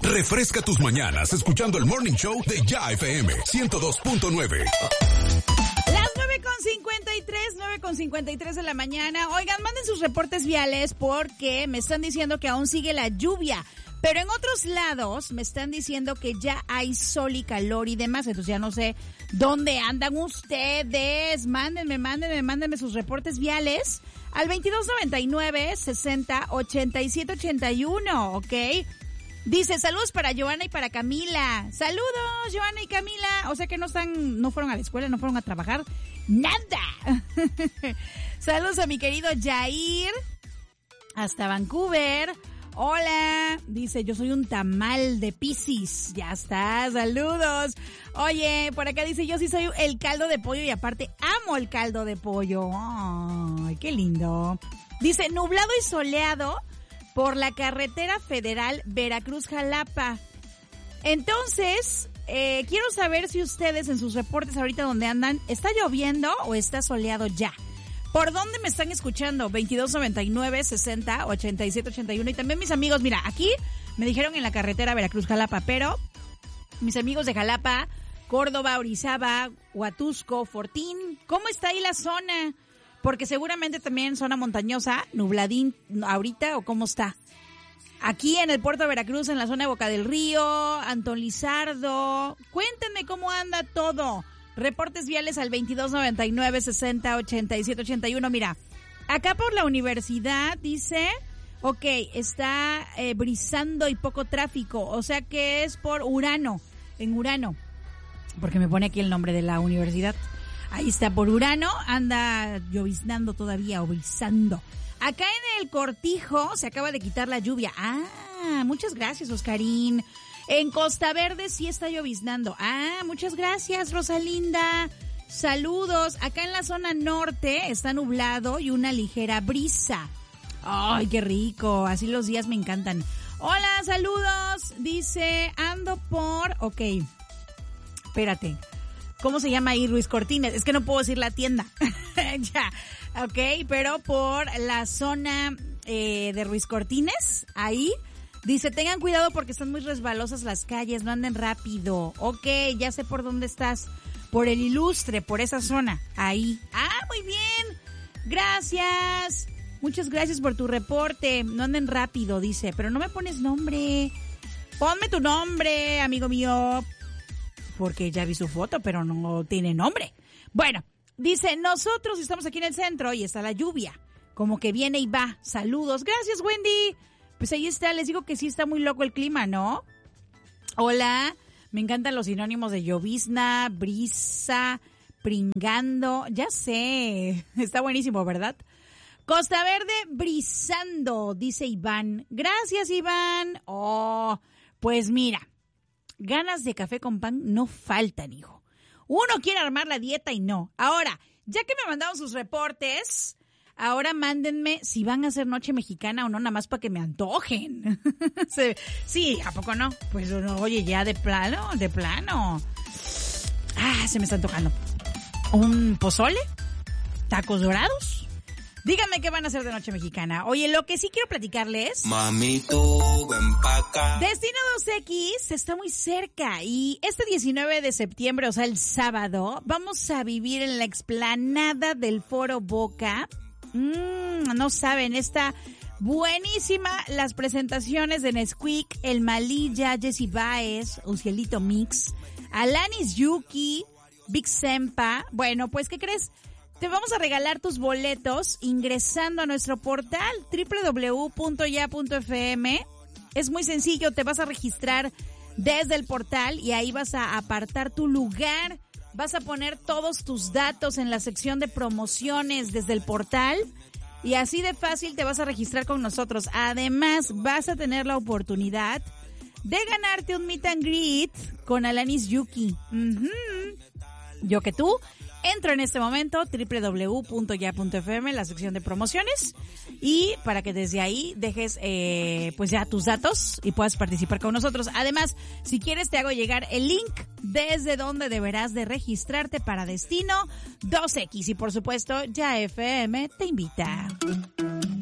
Refresca tus mañanas escuchando el Morning Show de Ya FM 102.9. Las 9:53 de la mañana. Oigan, manden sus reportes viales porque me están diciendo que aún sigue la lluvia. Pero en otros lados me están diciendo que ya hay sol y calor y demás. Entonces ya no sé dónde andan ustedes. Mándenme sus reportes viales al 2299-60-8781, ¿ok? Dice, saludos para Joana y para Camila. Saludos, Joana y Camila. O sea que no fueron a la escuela, no fueron a trabajar. ¡Nada! Saludos a mi querido Jair. Hasta Vancouver. Hola, dice, yo soy un tamal de Piscis. Ya está, saludos. Oye, por acá dice, yo sí soy el caldo de pollo y aparte amo el caldo de pollo. Ay, qué lindo. Dice, nublado y soleado por la carretera federal Veracruz-Jalapa. Entonces, quiero saber si ustedes en sus reportes ahorita donde andan, ¿está lloviendo o está soleado ya? ¿Por dónde me están escuchando? 2299-60-8781. Y también mis amigos, mira, aquí me dijeron en la carretera Veracruz-Jalapa, pero mis amigos de Jalapa, Córdoba, Orizaba, Huatusco, Fortín, ¿cómo está ahí la zona? Porque seguramente también zona montañosa, nubladín ahorita, ¿o cómo está? Aquí en el puerto de Veracruz, en la zona de Boca del Río, Antón Lizardo, cuéntenme cómo anda todo. Reportes viales al 2299-60-8781. Mira, acá por la universidad dice, ok, está brisando y poco tráfico, o sea que es por Urano, en Urano, porque me pone aquí el nombre de la universidad. Ahí está por Urano, anda lloviznando todavía o brisando. Acá en el Cortijo se acaba de quitar la lluvia. Ah, muchas gracias, Oscarín. En Costa Verde sí está lloviznando. Ah, muchas gracias, Rosalinda. Saludos. Acá en la zona norte está nublado y una ligera brisa. Ay, qué rico. Así los días me encantan. Hola, saludos. Dice, ando por... Ok, espérate. ¿Cómo se llama ahí, Ruiz Cortines? Es que no puedo decir la tienda. Ya, ok, pero por la zona de Ruiz Cortines, ahí... Dice, tengan cuidado porque están muy resbalosas las calles, no anden rápido. Ok, ya sé por dónde estás. Por el Ilustre, por esa zona. Ahí. Ah, muy bien. Gracias. Muchas gracias por tu reporte. No anden rápido, dice. Pero no me pones nombre. Ponme tu nombre, amigo mío. Porque ya vi su foto, pero no tiene nombre. Bueno, dice, nosotros estamos aquí en el centro y está la lluvia. Como que viene y va. Saludos. Gracias, Wendy. Pues ahí está, les digo que sí está muy loco el clima, ¿no? Hola, me encantan los sinónimos de llovizna, brisa, pringando, ya sé, está buenísimo, ¿verdad? Costa Verde brisando, dice Iván. Gracias, Iván. Oh, pues mira, ganas de café con pan no faltan, hijo. Uno quiere armar la dieta y no. Ahora, ya que me mandaron sus reportes... Ahora mándenme si van a hacer noche mexicana o no, nada más para que me antojen. Sí, ¿a poco no? Pues no, oye, ya de plano. Ah, se me está antojando. ¿Un pozole? ¿Tacos dorados? Díganme qué van a hacer de noche mexicana. Oye, lo que sí quiero platicarles... Mami, tú, ven pa' acá. Destino 2X está muy cerca y este 19 de septiembre, o sea, el sábado, vamos a vivir en la explanada del Foro Boca. No saben, está buenísima las presentaciones de Nesquik, El Malilla, Jessie Baez, Ucielito Mix, Alanis Yuki, Big Sempa. Bueno, pues, ¿qué crees? Te vamos a regalar tus boletos ingresando a nuestro portal www.ya.fm. Es muy sencillo, te vas a registrar desde el portal y ahí vas a apartar tu lugar. Vas a poner todos tus datos en la sección de promociones desde el portal y así de fácil te vas a registrar con nosotros. Además, vas a tener la oportunidad de ganarte un meet and greet con Alanis Yuki. Yo que tú, entro en este momento www.ya.fm, la sección de promociones, y para que desde ahí dejes pues ya tus datos y puedas participar con nosotros. Además, si quieres te hago llegar el link desde donde deberás de registrarte para Destino 2X y por supuesto Ya FM te invita.